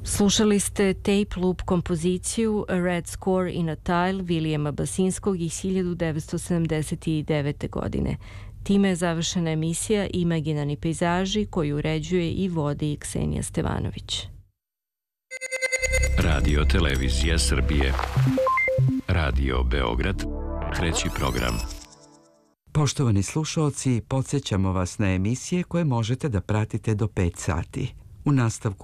Slušali ste tape loop kompoziciju A Red Score in a Tile Williama Basinskog iz 1979. godine. Time je završena emisija Imaginarni pejzaži koju uređuje i vodi Ksenija Stevanović. Radio Televizija Srbije. Radio Beograd. Treći program. Poštovani slušaoci, podsjećamo vas na emisije koje možete da pratite do 5 sati. U nastavku